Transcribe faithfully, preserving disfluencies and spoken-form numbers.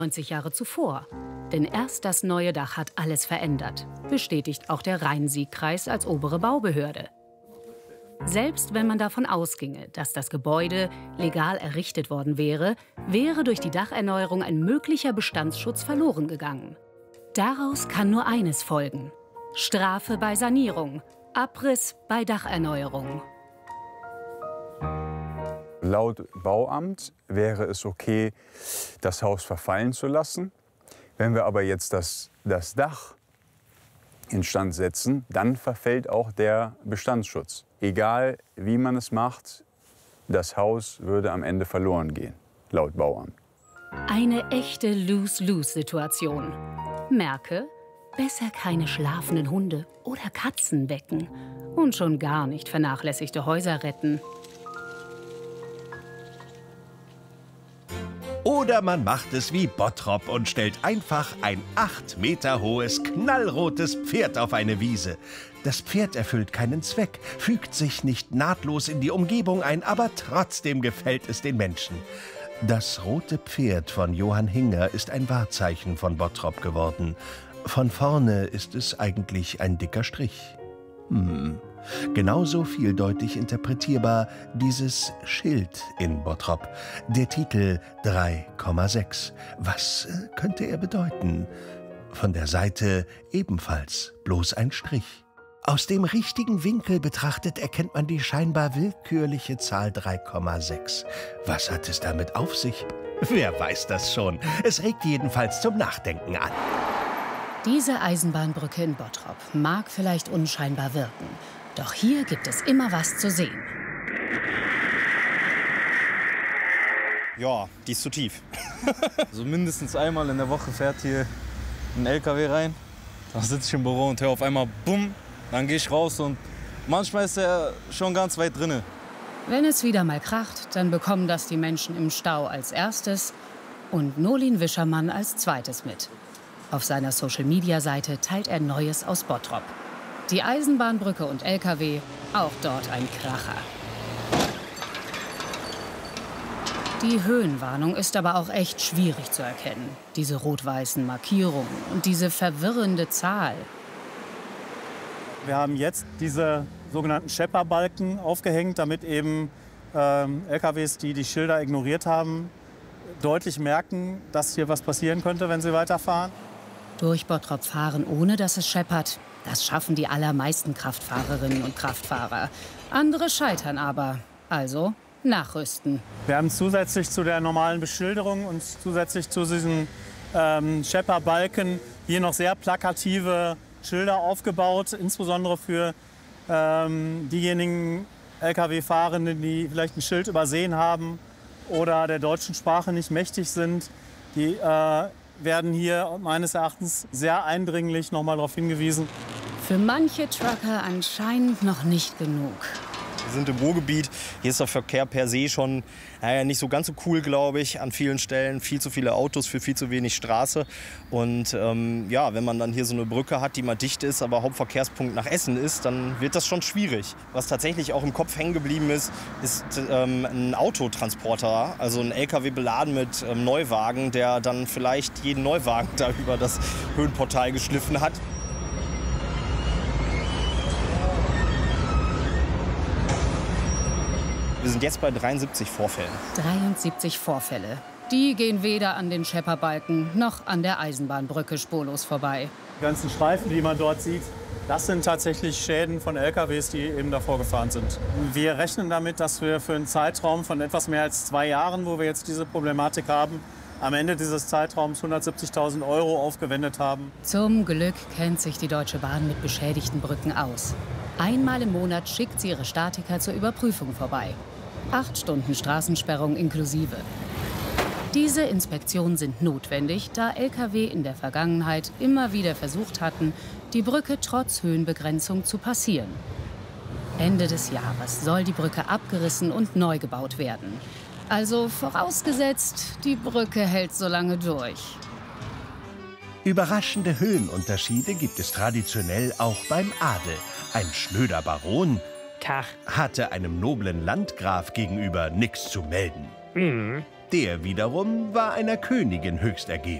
neunzig Jahre zuvor. Denn erst das neue Dach hat alles verändert, bestätigt auch der Rhein-Sieg-Kreis als obere Baubehörde. Selbst wenn man davon ausginge, dass das Gebäude legal errichtet worden wäre, wäre durch die Dacherneuerung ein möglicher Bestandsschutz verloren gegangen. Daraus kann nur eines folgen: Strafe bei Sanierung, Abriss bei Dacherneuerung. Laut Bauamt wäre es okay, das Haus verfallen zu lassen. Wenn wir aber jetzt das, das Dach instand setzen, dann verfällt auch der Bestandsschutz. Egal wie man es macht, das Haus würde am Ende verloren gehen, laut Bauamt. Eine echte Lose-Lose-Situation. Merke, besser keine schlafenden Hunde oder Katzen wecken und schon gar nicht vernachlässigte Häuser retten. Oder man macht es wie Bottrop und stellt einfach ein acht Meter hohes, knallrotes Pferd auf eine Wiese. Das Pferd erfüllt keinen Zweck, fügt sich nicht nahtlos in die Umgebung ein, aber trotzdem gefällt es den Menschen. Das rote Pferd von Johann Hinger ist ein Wahrzeichen von Bottrop geworden. Von vorne ist es eigentlich ein dicker Strich. Hm. Genauso vieldeutig interpretierbar dieses Schild in Bottrop. Der Titel drei Komma sechs. Was äh, könnte er bedeuten? Von der Seite ebenfalls bloß ein Strich. Aus dem richtigen Winkel betrachtet erkennt man die scheinbar willkürliche Zahl drei Komma sechs. Was hat es damit auf sich? Wer weiß das schon? Es regt jedenfalls zum Nachdenken an. Diese Eisenbahnbrücke in Bottrop mag vielleicht unscheinbar wirken. Doch hier gibt es immer was zu sehen. Ja, die ist zu tief. Also mindestens einmal in der Woche fährt hier ein L K W rein. Dann sitze ich im Büro und höre auf einmal bumm. Dann gehe ich raus und manchmal ist er schon ganz weit drinne. Wenn es wieder mal kracht, dann bekommen das die Menschen im Stau als erstes und Nolin Wischermann als zweites mit. Auf seiner Social-Media-Seite teilt er Neues aus Bottrop. Die Eisenbahnbrücke und L K W, auch dort ein Kracher. Die Höhenwarnung ist aber auch echt schwierig zu erkennen. Diese rot-weißen Markierungen und diese verwirrende Zahl. Wir haben jetzt diese sogenannten Schepperbalken aufgehängt, damit eben ähm, L K Ws, die die Schilder ignoriert haben, deutlich merken, dass hier was passieren könnte, wenn sie weiterfahren. Durch Bottrop fahren, ohne dass es scheppert, das schaffen die allermeisten Kraftfahrerinnen und Kraftfahrer. Andere scheitern aber. Also nachrüsten. Wir haben zusätzlich zu der normalen Beschilderung und zusätzlich zu diesen ähm, Schepperbalken hier noch sehr plakative Schilder aufgebaut, insbesondere für ähm, diejenigen L K W-Fahrenden, die vielleicht ein Schild übersehen haben oder der deutschen Sprache nicht mächtig sind. Die äh, werden hier meines Erachtens sehr eindringlich noch mal darauf hingewiesen. Für manche Trucker anscheinend noch nicht genug. Wir sind im Ruhrgebiet. Hier ist der Verkehr per se schon naja, nicht so ganz so cool, glaube ich. An vielen Stellen viel zu viele Autos für viel zu wenig Straße. Und ähm, ja, wenn man dann hier so eine Brücke hat, die mal dicht ist, aber Hauptverkehrspunkt nach Essen ist, dann wird das schon schwierig. Was tatsächlich auch im Kopf hängen geblieben ist, ist ähm, ein Autotransporter, also ein L K W beladen mit ähm, Neuwagen, der dann vielleicht jeden Neuwagen da über das Höhenportal geschliffen hat. Wir sind jetzt bei dreiundsiebzig Vorfällen. dreiundsiebzig Vorfälle. Die gehen weder an den Schepperbalken noch an der Eisenbahnbrücke spurlos vorbei. Die ganzen Streifen, die man dort sieht, das sind tatsächlich Schäden von L K Ws, die eben davor gefahren sind. Wir rechnen damit, dass wir für einen Zeitraum von etwas mehr als zwei Jahren, wo wir jetzt diese Problematik haben, am Ende dieses Zeitraums hundertsiebzigtausend Euro aufgewendet haben. Zum Glück kennt sich die Deutsche Bahn mit beschädigten Brücken aus. Einmal im Monat schickt sie ihre Statiker zur Überprüfung vorbei. Acht Stunden Straßensperrung inklusive. Diese Inspektionen sind notwendig, da L K W in der Vergangenheit immer wieder versucht hatten, die Brücke trotz Höhenbegrenzung zu passieren. Ende des Jahres soll die Brücke abgerissen und neu gebaut werden. Also vorausgesetzt, die Brücke hält so lange durch. Überraschende Höhenunterschiede gibt es traditionell auch beim Adel. Ein schnöder Baron Tag. hatte einem noblen Landgraf gegenüber nichts zu melden. Mhm. Der wiederum war einer Königin höchst ergeben.